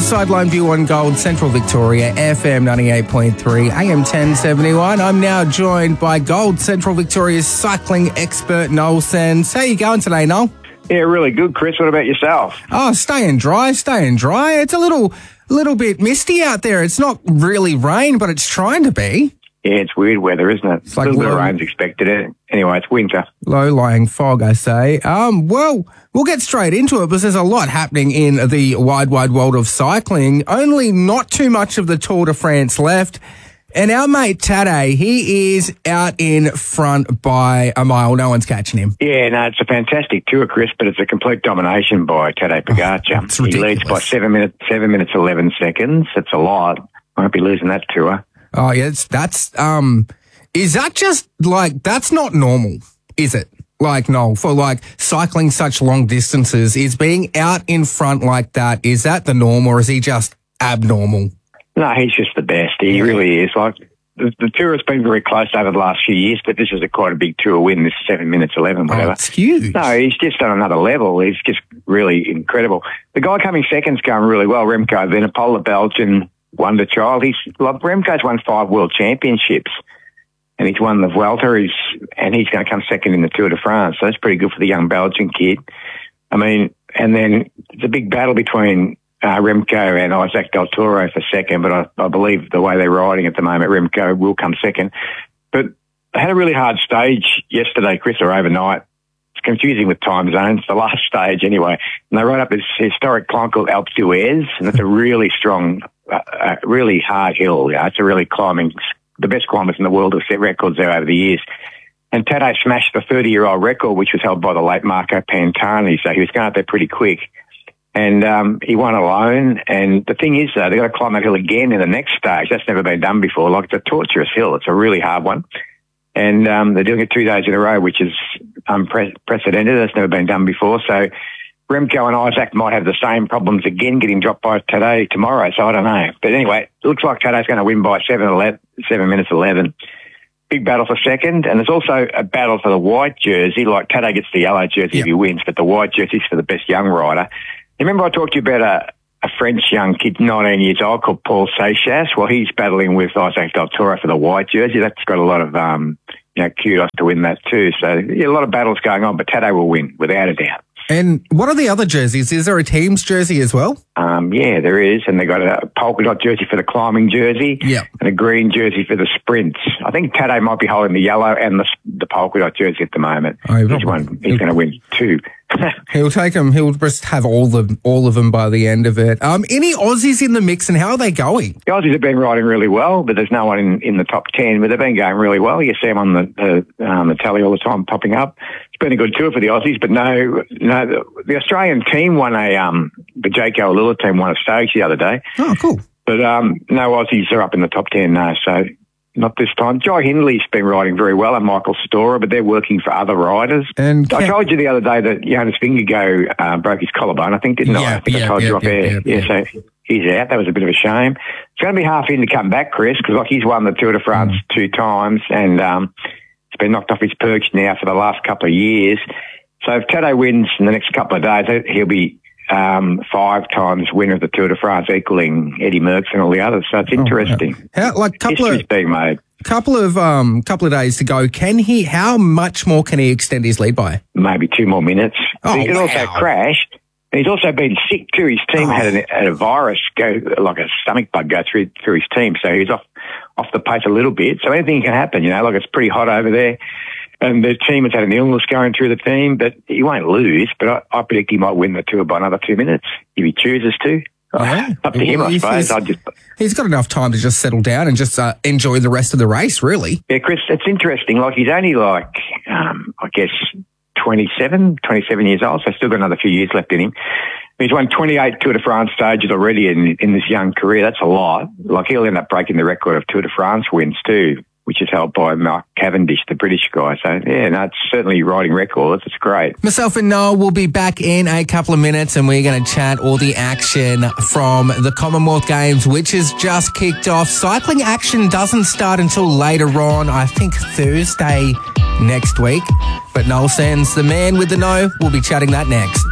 Sideline View on Gold, Central Victoria, FM 98.3, AM 1071. I'm now joined by Gold Central Victoria's cycling expert, Noel Sands. How you going today, Noel? Yeah, really good, Chris. What about yourself? Oh, staying dry. It's a little bit misty out there. It's not really rain, but it's trying to be. Yeah, it's weird weather, isn't it? It's like a little bit of rain's expected. Anyway, it's winter. Low-lying fog, I say. Well, we'll get straight into it because there's a lot happening in the wide world of cycling. Only not too much of the Tour de France left. And our mate Tadej, he is out in front by a mile. No one's catching him. Yeah, no, it's a fantastic tour, Chris, but it's a complete domination by Tadej Pogacar. It's ridiculous. He leads by 7 minutes 11 seconds. It's a lot. Won't be losing that tour. Oh, yeah, is that just like, that's not normal, is it? Like, no, for like cycling such long distances, is being out in front like that, is that the norm or is he just abnormal? No, he's just the best. He really is. Like, the tour has been very close over the last few years, but this is quite a big tour win, this 7 minutes 11, whatever. Oh, it's huge. No, he's just on another level. He's just really incredible. The guy coming second's going really well, Remco Evenepoel, the Belgian wonder child. Remco's won 5 world championships and he's won the Vuelta and he's going to come second in the Tour de France. So that's pretty good for the young Belgian kid. I mean, and then it's a big battle between Remco and Isaac Del Toro for second, but I believe the way they're riding at the moment, Remco will come second. But they had a really hard stage yesterday, Chris, or overnight. It's confusing with time zones, the last stage anyway. And they rode up this historic climb called Alpe d'Huez, and it's a really strong, really hard hill. Yeah, it's a really the best climbers in the world have set records there over the years. And Tadej smashed the 30-year-old record, which was held by the late Marco Pantani, so he was going up there pretty quick. And he won alone. And the thing is, though, they've got to climb that hill again in the next stage. That's never been done before. Like, it's a torturous hill. It's a really hard one. And they're doing it 2 days in a row, which is unprecedented. That's never been done before. So Remco and Isaac might have the same problems again, getting dropped by Tadej tomorrow. So I don't know. But anyway, it looks like Tadej's going to win by 7 minutes 11. Big battle for second. And there's also a battle for the white jersey. Like, Tadej gets the yellow jersey if he wins, but the white jersey's for the best young rider. Remember I talked to you about a French young kid, 19 years old, called Paul Seychelles? Well, he's battling with Isaac Del Toro for the white jersey. That's got a lot of, kudos to win that too. So, yeah, a lot of battles going on, but Tadej will win, without a doubt. And what are the other jerseys? Is there a team's jersey as well? Yeah, there is. And they got a polka dot jersey for the climbing jersey and a green jersey for the sprints. I think Tadej might be holding the yellow and the polka dot jersey at the moment. Oh, he's going to win 2. He'll take them. He'll just have all of them by the end of it. Any Aussies in the mix, and how are they going? The Aussies have been riding really well, but there's no one in the top 10. But they've been going really well. You see them on the tally all the time, popping up. It's been a good tour for the Aussies, but no, the Australian team won the Jayco Alula team won a stage the other day. Oh, cool. But no Aussies are up in the top 10 now, so not this time. Jai Hindley's been riding very well, and Michael Storer, but they're working for other riders. And I told you the other day that Jonas Vingegaard broke his collarbone, I think, didn't I? I think I told you off air. So he's out. That was a bit of a shame. It's going to be half in to come back, Chris, because he's won the Tour de France 2 times, and he's been knocked off his perch now for the last couple of years. So if Tadej wins in the next couple of days, he'll be 5 times winner of the Tour de France, equaling Eddie Merckx and all the others. So it's interesting. History's being made. Couple of days to go. How much more can he extend his lead by? Maybe 2 more minutes. Oh, he could also crash. And he's also been sick too. His team had a virus like a stomach bug go through his team, so he's off the pace a little bit. So anything can happen, like it's pretty hot over there. And the team has had an illness going through the team, but he won't lose. But I predict he might win the tour by another 2 minutes if he chooses to. Yeah. Up to him, I suppose. He's got enough time to just settle down and just enjoy the rest of the race, really. Yeah, Chris, it's interesting. Like, he's only I guess 27 years old, so still got another few years left in him. He's won 28 Tour de France stages already in this young career. That's a lot. Like, he'll end up breaking the record of Tour de France wins too, which is held by Mark Cavendish, the British guy. So, yeah, no, it's certainly riding records. It's great. Myself and Noel will be back in a couple of minutes, and we're going to chat all the action from the Commonwealth Games, which has just kicked off. Cycling action doesn't start until later on, I think Thursday next week. But Noel Sands, the man with the know, will be chatting that next.